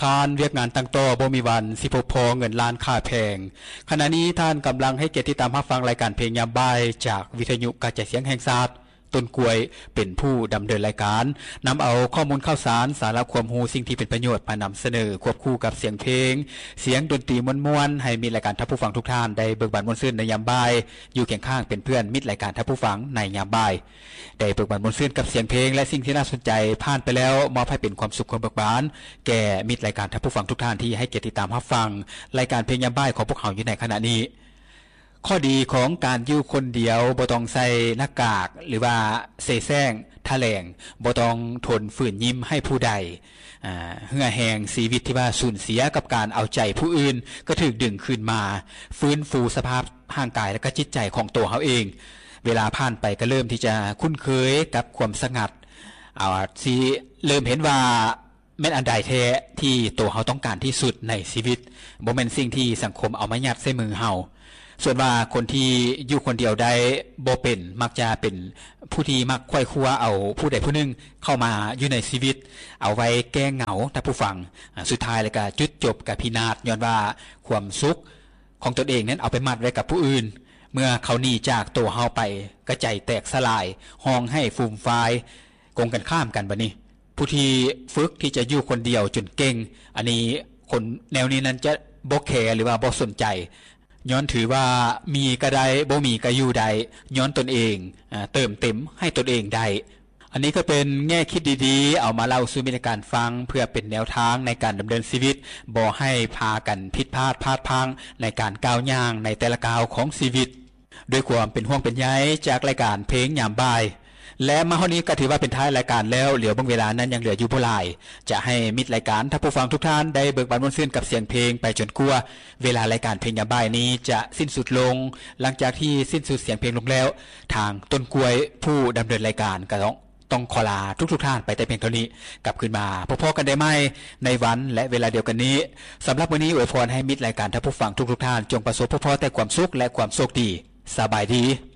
การเวียกงานตั้งโตบ่มีวันสิพบพอเงินล้านค่าแพงขณะนี้ท่านกำลังให้เกียรติตามรับฟังรายการเพลงยามบ่ายจากวิทยุกระจายเสียงแห่งชาติต้นกล้วยเป็นผู้ดำเนินรายการนำเอาข้อมูลข่าวสารสาระความรู้สิ่งที่เป็นประโยชน์มานำเสนอควบคู่กับเสียงเพลงเสียงดนตรีม่วนๆให้มีรายการท่านผู้ฟังทุกท่านได้เบิกบานม่วนซื่นในยามบ่ายอยู่เคียงข้างเป็นเพื่อนมิตรรายการท่านผู้ฟังในยามบ่ายได้เบิกบานม่วนซื่นกับเสียงเพลงและสิ่งที่น่าสนใจผ่านไปแล้วมอบให้เป็นความสุขความเบิกบานแก่มิตรรายการท่านผู้ฟังทุกท่านที่ให้เกียรติตามรับฟังรายการเพลงยามบ่ายของพวกเขาอยู่ในขณะนี้ข้อดีของการอยู่คนเดียวบ่ต้องใส่หน้ากากหรือว่าเสแสร้งแถลงบ่ต้องทนฝืนยิ้มให้ผู้ใดเหื่อแหงชีวิตที่ว่าสูญเสียกับการเอาใจผู้อื่นก็ถูกดึงคืนมาฟื้นฟูสภาพร่างกายและก็จิตใจของตัวเขาเองเวลาผ่านไปก็เริ่มที่จะคุ้นเคยกับความสงัดสิเริ่มเห็นว่าแม่นอันใดแท้ที่ตัวเขาต้องการที่สุดในชีวิตบ่แม่นสิ่งที่สังคมเอามายัดใส่มือเฮาส่วนว่าคนที่อยู่คนเดียวได้บ่เป็นมักจะเป็นผู้ที่มักค่อยคั่วเอาผู้ใดผู้หนึ่งเข้ามาอยู่ในชีวิตเอาไว้แก้เหงาท่านผู้ฟังสุดท้ายแล้วก็จุดจบกับพินาศย้อนว่าความสุขของตนเองนั้นเอาไปมัดไว้กับผู้อื่นเมื่อเขาหนีจากตัวเฮาไปก็ใจแตกสลายห้องให้ฟูมฟายกงกันข้ามกันบัดนี้ผู้ที่ฝึกที่จะอยู่คนเดียวจนเก่งอันนี้คนแนวนี้นั้นจะบ่แคร์หรือว่าบ่สนใจย้อนถือว่ามีก็ได้บ่มีก็อยู่ได้ย้อนตนเองเติมเต็มให้ตนเองได้อันนี้ก็เป็นแง่คิดดีๆเอามาเล่าสู่มิตรการฟังเพื่อเป็นแนวทางในการดำเนินชีวิตบ่ให้พากันผิดพลาดพังในการก้าวย่างในแต่ละก้าวของชีวิตด้วยความเป็นห่วงเป็นใยจากรายการเพลงยามบ่ายและมาฮอดนี้ก็ถือว่าเป็นท้ายรายการแล้วเหลือบางเวลานั้นยังเหลืออยู่บ่หลายจะให้มิตรรายการท่านผู้ฟังทุกท่านได้เบิกบานม่วนซื่นกับเสียงเพลงไปจนกว่าเวลารายการเพลงยามบ่ายนี้จะสิ้นสุดลงหลังจากที่สิ้นสุดเสียงเพลงลงแล้วทางต้นกล้วยผู้ดำเนินรายการก็ต้องขอลาทุกท่านไปแต่เพียงเท่านี้กลับคืนมาพบกันได้ไหมในวันและเวลาเดียวกันนี้สำหรับวันนี้อวยพรให้มิตรรายการท่านผู้ฟังทุกท่านจงประสบพบแต่ความสุขและความโชคดีสบายดี